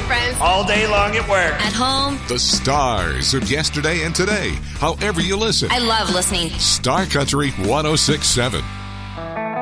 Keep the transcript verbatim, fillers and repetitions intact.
friends. All day long at work. At home. The stars of yesterday and today. However you listen. I love listening. Star Country one oh six point seven.